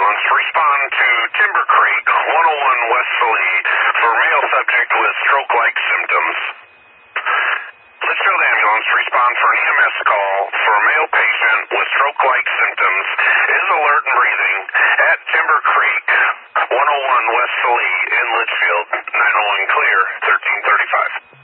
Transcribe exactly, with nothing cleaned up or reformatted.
ambulance. Respond to Timber Creek, one oh one West Salee, for male subject with stroke-like symptoms. Litchfield ambulance, respond for an E M S call for a male patient with stroke-like symptoms, is alert and breathing at Timber Creek, one oh one West Salee in Litchfield. nine oh one clear, thirteen thirty-five.